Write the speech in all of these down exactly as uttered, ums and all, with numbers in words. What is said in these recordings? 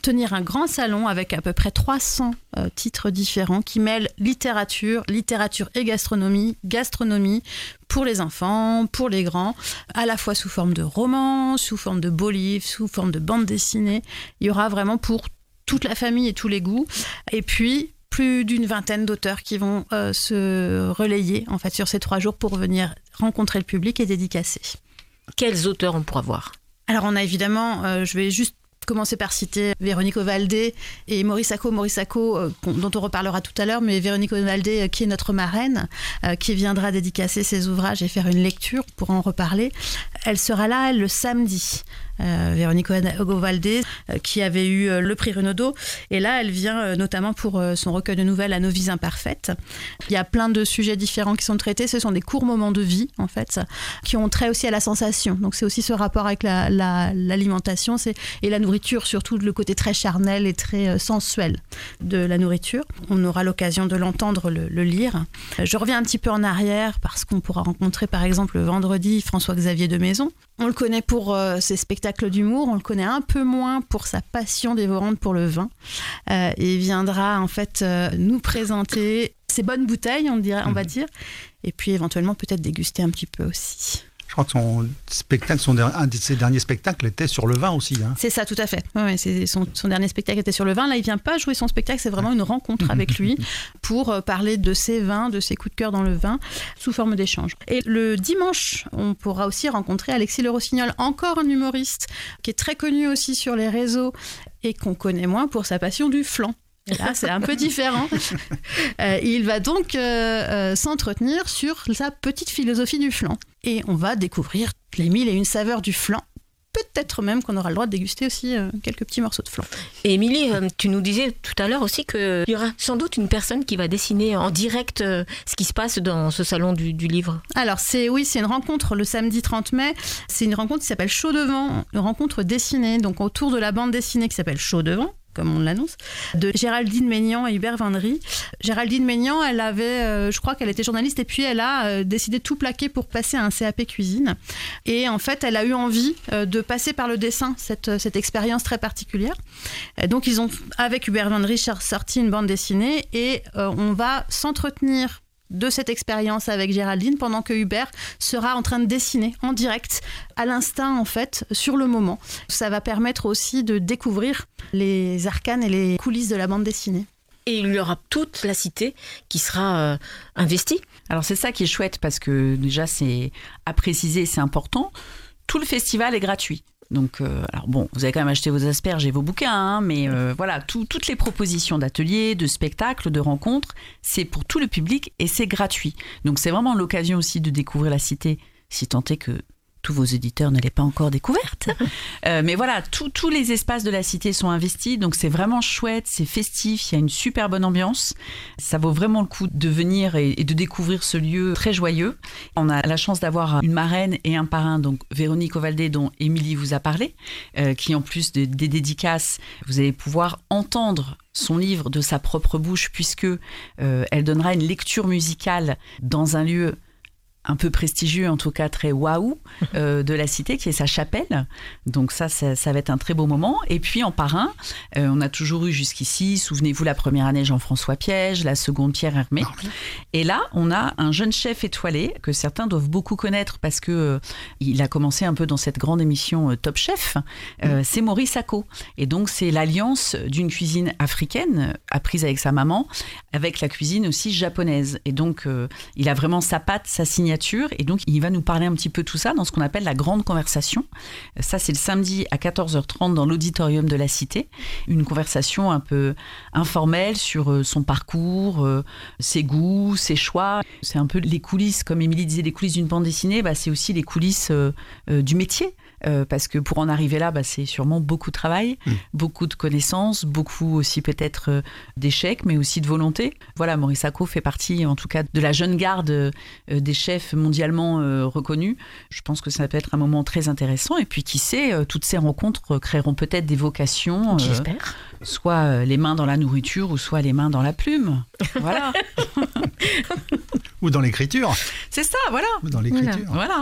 tenir un grand salon avec à peu près trois cents euh, titres différents qui mêlent littérature, littérature et gastronomie, gastronomie pour les enfants, pour les grands, à la fois sous forme de romans, sous forme de beaux livres, sous forme de bandes dessinées. Il y aura vraiment pour toute la famille et tous les goûts. Et puis, plus d'une vingtaine d'auteurs qui vont euh, se relayer en fait, sur ces trois jours pour venir rencontrer le public et dédicacer. Quels auteurs on pourra voir ? Alors on a évidemment, euh, je vais juste commencer par citer Véronique Ovaldé et Maurice Sacco, Maurice Sacco euh, dont on reparlera tout à l'heure, mais Véronique Ovaldé euh, qui est notre marraine, euh, qui viendra dédicacer ses ouvrages et faire une lecture pour en reparler. Elle sera là, elle, le samedi. Euh, Véronique Ovaldé, euh, qui avait eu euh, le prix Renaudot. Et là, elle vient euh, notamment pour euh, son recueil de nouvelles « À nos vies imparfaites ». Il y a plein de sujets différents qui sont traités. Ce sont des courts moments de vie, en fait, qui ont trait aussi à la sensation. Donc, c'est aussi ce rapport avec la, la, l'alimentation c'est, et la nourriture, surtout le côté très charnel et très euh, sensuel de la nourriture. On aura l'occasion de l'entendre, le, le lire. Euh, je reviens un petit peu en arrière parce qu'on pourra rencontrer, par exemple, le vendredi, François-Xavier de Maison. On le connaît pour euh, ses spectacles d'humour, on le connaît un peu moins pour sa passion dévorante pour le vin. Euh, et il viendra en fait euh, nous présenter ses bonnes bouteilles, on, dirait, on va dire, et puis éventuellement peut-être déguster un petit peu aussi. Je crois que son spectacle, son, un de ses derniers spectacles était sur le vin aussi. Hein. C'est ça, tout à fait. Ouais, c'est son, son dernier spectacle était sur le vin. Là, il ne vient pas jouer son spectacle, c'est vraiment une rencontre avec lui pour parler de ses vins, de ses coups de cœur dans le vin, sous forme d'échange. Et le dimanche, on pourra aussi rencontrer Alexis Le Rossignol, encore un humoriste qui est très connu aussi sur les réseaux et qu'on connaît moins pour sa passion du flan. Et là, c'est un peu différent. Euh, il va donc euh, euh, s'entretenir sur sa petite philosophie du flan. Et on va découvrir les mille et une saveurs du flan. Peut-être même qu'on aura le droit de déguster aussi euh, quelques petits morceaux de flan. Et Émilie, euh, tu nous disais tout à l'heure aussi qu'il y aura sans doute une personne qui va dessiner en direct euh, ce qui se passe dans ce salon du, du livre. Alors, c'est, oui, c'est une rencontre le samedi trente mai. C'est une rencontre qui s'appelle Chaud devant, une rencontre dessinée, donc autour de la bande dessinée qui s'appelle Chaud devant, comme on l'annonce, de Géraldine Maignan et Hubert Vendry. Géraldine Maignan, elle avait, euh, je crois qu'elle était journaliste et puis elle a euh, décidé de tout plaquer pour passer à un C A P cuisine. Et en fait, elle a eu envie euh, de passer par le dessin, cette, cette expérience très particulière. Et donc, ils ont, avec Hubert Vendry, sorti une bande dessinée et euh, on va s'entretenir de cette expérience avec Géraldine pendant que Hubert sera en train de dessiner en direct, à l'instinct en fait, sur le moment. Ça va permettre aussi de découvrir les arcanes et les coulisses de la bande dessinée. Et il y aura toute la cité qui sera euh, investie. Alors c'est ça qui est chouette parce que déjà c'est à préciser, c'est important. Tout le festival est gratuit. Donc, euh, alors bon, vous avez quand même acheté vos asperges et vos bouquins, hein, mais euh, voilà, tout, toutes les propositions d'ateliers, de spectacles, de rencontres, c'est pour tout le public et c'est gratuit. Donc, c'est vraiment l'occasion aussi de découvrir la cité, si tant est que tous vos éditeurs ne l'aient pas encore découverte. Euh, mais voilà, tous les espaces de la cité sont investis, donc c'est vraiment chouette, c'est festif, il y a une super bonne ambiance. Ça vaut vraiment le coup de venir et, et de découvrir ce lieu très joyeux. On a la chance d'avoir une marraine et un parrain, donc Véronique Ovaldé, dont Émilie vous a parlé, euh, qui en plus de, des dédicaces, vous allez pouvoir entendre son livre de sa propre bouche, puisque euh, elle donnera une lecture musicale dans un lieu un peu prestigieux, en tout cas très waouh, euh, de la cité, qui est sa chapelle. Donc ça, ça, ça va être un très beau moment. Et puis en parrain, euh, on a toujours eu jusqu'ici, souvenez-vous, la première année Jean-François Piège, la seconde Pierre Hermé. Et là, on a un jeune chef étoilé que certains doivent beaucoup connaître parce que euh, il a commencé un peu dans cette grande émission euh, Top Chef. Euh, c'est Maurice Sacco. Et donc c'est l'alliance d'une cuisine africaine apprise avec sa maman, avec la cuisine aussi japonaise. Et donc euh, il a vraiment sa patte, sa signature. Et donc, il va nous parler un petit peu tout ça dans ce qu'on appelle la grande conversation. Ça, c'est le samedi à quatorze heures trente dans l'auditorium de la Cité. Une conversation un peu informelle sur son parcours, ses goûts, ses choix. C'est un peu les coulisses, comme Émilie disait, les coulisses d'une bande dessinée. Bah, c'est aussi les coulisses euh, du métier. Euh, parce que pour en arriver là, bah, c'est sûrement beaucoup de travail, mmh. beaucoup de connaissances, beaucoup aussi peut-être euh, d'échecs, mais aussi de volonté. Voilà, Maurice Sacco fait partie en tout cas de la jeune garde euh, des chefs mondialement euh, reconnus. Je pense que ça peut être un moment très intéressant. Et puis qui sait, euh, toutes ces rencontres créeront peut-être des vocations. Euh, J'espère. Soit euh, les mains dans la nourriture ou soit les mains dans la plume. Voilà. Ou dans l'écriture. C'est ça, voilà. Ou dans l'écriture. Voilà. voilà.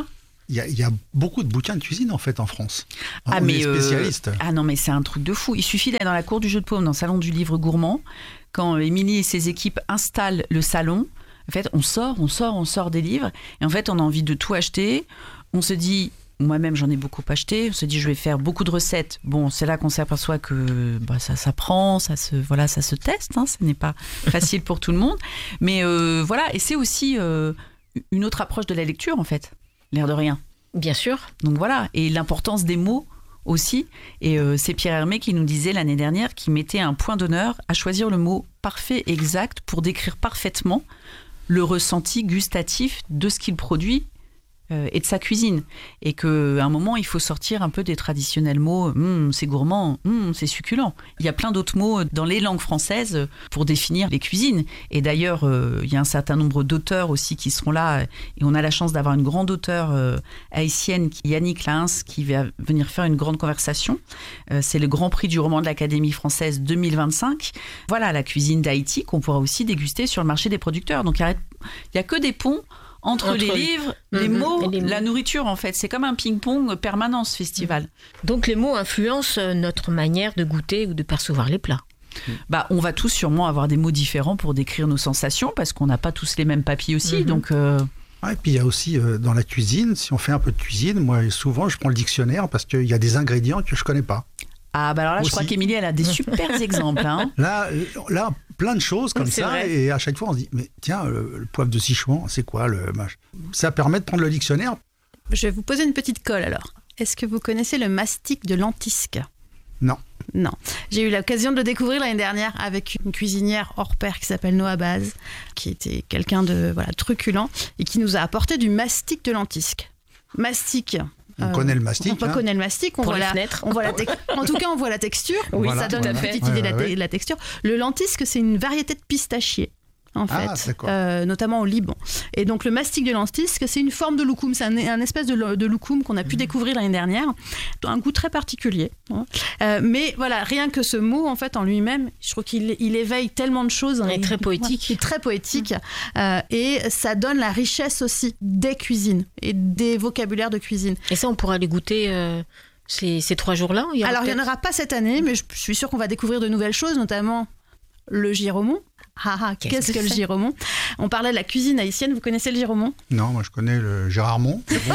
Il y, a, il y a beaucoup de bouquins de cuisine en fait en France. Ah, On mais est spécialistes. Euh, ah non, mais c'est un truc de fou. Il suffit d'aller dans la cour du Jeu de Paume, dans le salon du livre gourmand, quand Émilie et ses équipes installent le salon. En fait, on sort, on sort, on sort des livres. Et en fait, on a envie de tout acheter. On se dit, moi-même, j'en ai beaucoup acheté. On se dit, je vais faire beaucoup de recettes. Bon, c'est là qu'on s'aperçoit que bah, ça s'apprend, ça se, voilà, ça se teste. Hein, ce n'est pas facile pour tout le monde. Mais euh, voilà, et c'est aussi euh, une autre approche de la lecture, en fait. L'air de rien. Bien sûr. Donc voilà, et l'importance des mots aussi. Et euh, c'est Pierre Hermé qui nous disait l'année dernière qu'il mettait un point d'honneur à choisir le mot parfait, exact, pour décrire parfaitement le ressenti gustatif de ce qu'il produit euh, et de sa cuisine. Et qu'à un moment, il faut sortir un peu des traditionnels mots mmm, « c'est gourmand mmm, »,« c'est succulent ». Il y a plein d'autres mots dans les langues françaises pour définir les cuisines. Et d'ailleurs, euh, il y a un certain nombre d'auteurs aussi qui seront là. Et on a la chance d'avoir une grande auteure euh, haïtienne, Yannick Lahens, qui va venir faire une grande conversation. Euh, c'est le Grand Prix du roman de l'Académie française deux mille vingt-cinq. Voilà, la cuisine d'Haïti qu'on pourra aussi déguster sur le marché des producteurs. Donc, il n'y a que des ponts Entre, entre les livres, mmh, les, mots, les mots, la nourriture en fait. C'est comme un ping-pong permanent ce festival. Donc les mots influencent notre manière de goûter ou de percevoir les plats. Bah, on va tous sûrement avoir des mots différents pour décrire nos sensations parce qu'on n'a pas tous les mêmes papilles aussi. Mmh. Donc, euh... ouais, et puis il y a aussi euh, dans la cuisine, si on fait un peu de cuisine, moi souvent je prends le dictionnaire parce qu'il y a des ingrédients que je ne connais pas. Ah bah alors là, aussi. Je crois qu'Émilie, elle a des super exemples. Hein. Là, là, plein de choses comme c'est ça, vrai. Et à chaque fois, on se dit, mais tiens, le, le poivre de Sichuan, c'est quoi le mâche ? Ça permet de prendre le dictionnaire. Je vais vous poser une petite colle alors. Est-ce que vous connaissez le mastic de lentisque ? Non. Non. J'ai eu l'occasion de le découvrir l'année dernière avec une cuisinière hors pair qui s'appelle Noah Baz, qui était quelqu'un de voilà, truculent et qui nous a apporté du mastic de lentisque. Mastic. On euh, connaît le mastic. On hein. connaît le mastic. On Pour voit les la, fenêtres. On voit la te- en tout cas, on voit la texture. Oui, ça donne voilà. une petite Ouais, idée ouais, de ouais. la texture. Le lentisque, c'est une variété de pistachier. En fait, ah, euh, notamment au Liban. Et donc le mastic de lentisque, c'est une forme de loukoum, c'est un, un espèce de, de loukoum qu'on a pu mmh. découvrir l'année dernière, un goût très particulier. Hein. Euh, mais voilà, rien que ce mot en fait en lui-même, je trouve qu'il il éveille tellement de choses. Il est très poétique. Il est très poétique mmh. euh, et ça donne la richesse aussi des cuisines et des vocabulaires de cuisine. Et ça, on pourra les goûter. Euh... Ces, ces trois jours-là il y Alors, il n'y en aura pas cette année, mais je, je suis sûre qu'on va découvrir de nouvelles choses, notamment le giromont. Ah, ah, qu'est-ce, qu'est-ce que, que le giromont ? On parlait de la cuisine haïtienne, vous connaissez le giromont ? Non, moi je connais le Gérardmont. Bon.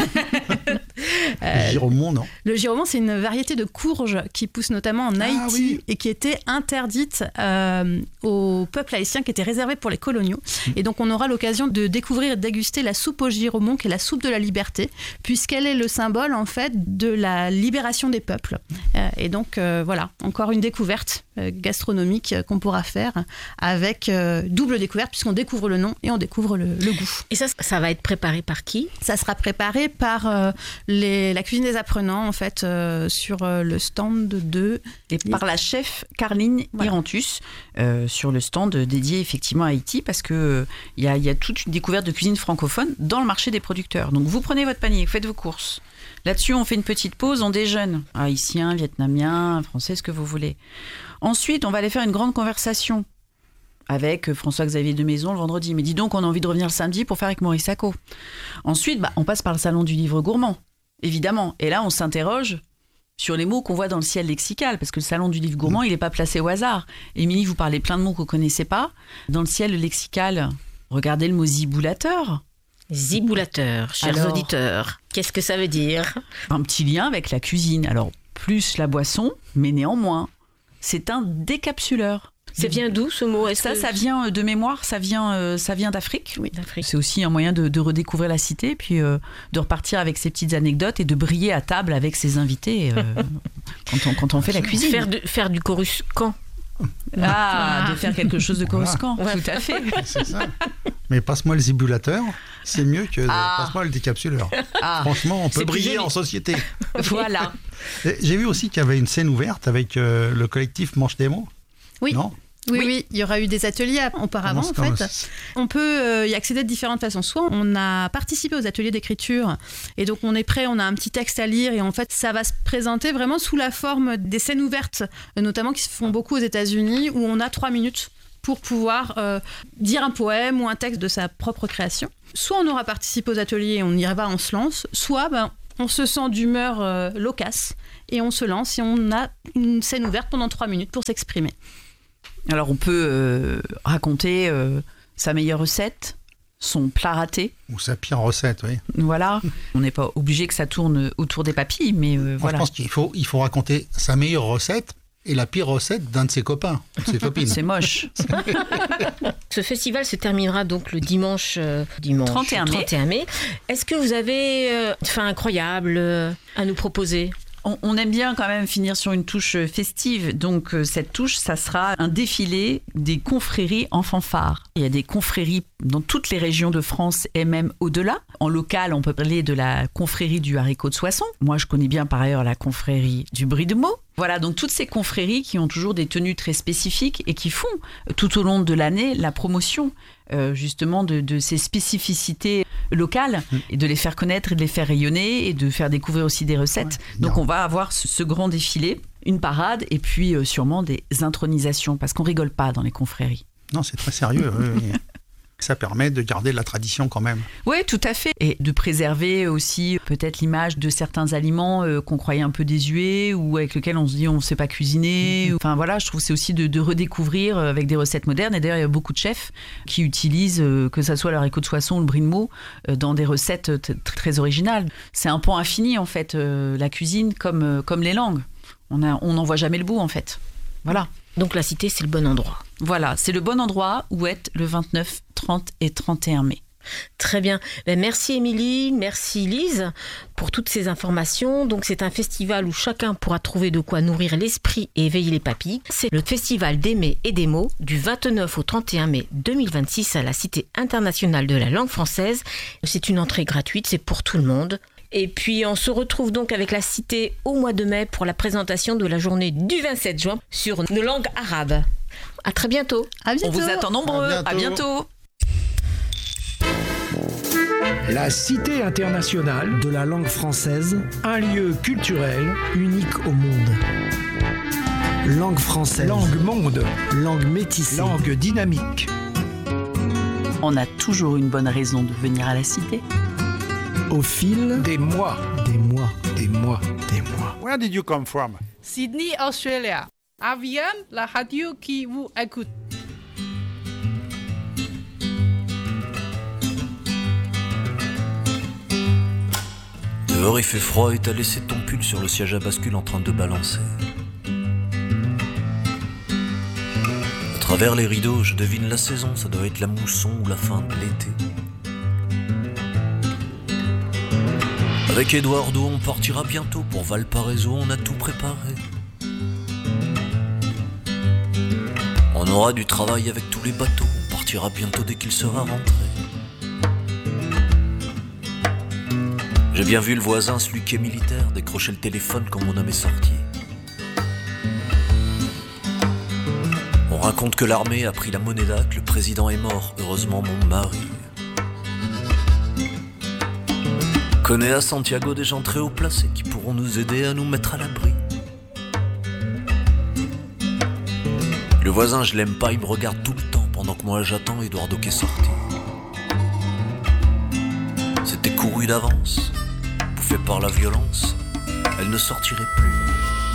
euh, le giromont, non. Le giromont, c'est une variété de courge qui pousse notamment en Haïti ah, oui. et qui était interdite euh, au peuple haïtien, qui était réservée pour les coloniaux. Mmh. Et donc on aura l'occasion de découvrir et de déguster la soupe au giromont, qui est la soupe de la liberté, puisqu'elle est le symbole en fait de la libération des peuples. Euh, et donc euh, voilà, encore une découverte euh, gastronomique euh, qu'on pourra faire avec euh, double découverte, puisqu'on découvre le nom et on découvre le, le goût. Et ça, ça va être préparé par qui ? Ça sera préparé par euh, les, la cuisine des apprenants, en fait, euh, sur euh, le stand de... Et par la chef Carline voilà. Irantus, euh, sur le stand dédié effectivement à Haïti, parce qu'il euh, y, a, y a toute une découverte de cuisine francophone dans le marché des producteurs. Donc vous prenez votre panier, vous faites vos courses. Là-dessus, on fait une petite pause, on déjeune. Haïtien, vietnamien, français, ce que vous voulez. Ensuite, on va aller faire une grande conversation avec François-Xavier de Maison le vendredi. Mais dis donc, on a envie de revenir le samedi pour faire avec Maurice Sacco. Ensuite, bah, on passe par le salon du livre gourmand, évidemment. Et là, on s'interroge sur les mots qu'on voit dans le ciel lexical, parce que le salon du livre gourmand, il n'est pas placé au hasard. Émilie, vous parlez plein de mots que vous ne connaissez pas. Dans le ciel lexical, regardez le mot ziboulateur. Ziboulateur, chers Alors, auditeurs, qu'est-ce que ça veut dire ? Un petit lien avec la cuisine. Alors, plus la boisson, mais néanmoins, c'est un décapsuleur. Ça vient d'où ce mot ? Est-ce ça, que... ça vient de mémoire, ça vient, euh, ça vient d'Afrique. Oui, d'Afrique. C'est aussi un moyen de, de redécouvrir la cité, puis euh, de repartir avec ses petites anecdotes et de briller à table avec ses invités euh, quand on, quand on fait la cuisine. Faire, de, faire du coruscant. Ah, de faire quelque chose de coruscant, voilà. Tout à fait. C'est ça. Mais passe-moi le ziboulateur, c'est mieux que ah. passe-moi le décapsuleur. Ah. Franchement, on peut briller en société. Voilà. J'ai vu aussi qu'il y avait une scène ouverte avec euh, le collectif Manche des mots. Oui. Non ? Oui, oui, oui, il y aura eu des ateliers auparavant, en fait. On peut euh, y accéder de différentes façons. Soit on a participé aux ateliers d'écriture, et donc on est prêt, on a un petit texte à lire, et en fait, ça va se présenter vraiment sous la forme des scènes ouvertes, notamment qui se font beaucoup aux États-Unis, où on a trois minutes pour pouvoir euh, dire un poème ou un texte de sa propre création. Soit on aura participé aux ateliers et on y va, on se lance, soit ben, on se sent d'humeur euh, loquace et on se lance et on a une scène ouverte pendant trois minutes pour s'exprimer. Alors on peut euh, raconter euh, sa meilleure recette, son plat raté. Ou sa pire recette, oui. Voilà, on n'est pas obligé que ça tourne autour des papilles, mais euh, Moi, voilà. je pense qu'il faut, il faut raconter sa meilleure recette et la pire recette d'un de ses copains, de ses copines. C'est moche. Ce festival se terminera donc le dimanche, euh, dimanche trente et un mai. trente et un mai. Est-ce que vous avez euh, une fin incroyable euh, à nous proposer ? On, on aime bien quand même finir sur une touche festive. Donc euh, cette touche, ça sera un défilé des confréries en fanfare. Il y a des confréries dans toutes les régions de France et même au-delà. En local, on peut parler de la confrérie du haricot de Soissons. Moi, je connais bien par ailleurs la confrérie du brie de Meaux. Voilà, donc toutes ces confréries qui ont toujours des tenues très spécifiques et qui font tout au long de l'année la promotion euh, justement de, de ces spécificités locales mmh. et de les faire connaître et de les faire rayonner et de faire découvrir aussi des recettes. Ouais, donc on va avoir ce, ce grand défilé, une parade et puis euh, sûrement des intronisations parce qu'on rigole pas dans les confréries. Non, c'est très sérieux. oui, oui. Ça permet de garder la tradition quand même. Oui, tout à fait. Et de préserver aussi peut-être l'image de certains aliments euh, qu'on croyait un peu désuets ou avec lesquels on se dit on ne sait pas cuisiner. Enfin voilà, je trouve que c'est aussi de, de redécouvrir avec des recettes modernes. Et d'ailleurs, il y a beaucoup de chefs qui utilisent, euh, que ça soit le haricot de Soissons ou le brie de Meaux, euh, dans des recettes t- très originales. C'est un pan infini en fait, euh, la cuisine comme, euh, comme les langues. On a, on n'en voit jamais le bout en fait. Voilà. Donc la cité, c'est le bon endroit. Voilà, c'est le bon endroit où être le vingt-neuf, trente et trente et un mai. Très bien. Ben, merci Émilie, merci Lise pour toutes ces informations. Donc c'est un festival où chacun pourra trouver de quoi nourrir l'esprit et éveiller les papilles. C'est le festival d'Aimer et des mots du vingt-neuf au trente et un mai deux mille vingt-six à la Cité internationale de la langue française. C'est une entrée gratuite, c'est pour tout le monde. Et puis on se retrouve donc avec la Cité au mois de mai pour la présentation de la journée du vingt-sept juin sur nos langues arabes. À très bientôt. À bientôt. On vous attend nombreux. À bientôt. À bientôt. La Cité internationale de la langue française, un lieu culturel unique au monde. Langue française, langue monde, langue métissée, langue dynamique. On a toujours une bonne raison de venir à la Cité. Au fil des mois, des mois, des mois, des mois. Where did you come from? Sydney, Australia. Avian, la radio qui vous écoute. Dehors il fait froid et t'as laissé ton pull sur le siège à bascule en train de balancer. À travers les rideaux, je devine la saison, ça doit être la mousson ou la fin de l'été. Avec Eduardo, on partira bientôt pour Valparaiso, on a tout préparé. On aura du travail avec tous les bateaux, on partira bientôt dès qu'il sera rentré. J'ai bien vu le voisin, celui qui est militaire, décrocher le téléphone quand mon homme est sorti. On raconte que l'armée a pris la Moneda, que le président est mort, heureusement mon mari. Connais à Santiago des gens très haut placés qui pourront nous aider à nous mettre à l'abri. Le voisin, je l'aime pas, il me regarde tout le temps pendant que moi j'attends Eduardo qui est sorti. C'était couru d'avance, bouffé par la violence, elle ne sortirait plus.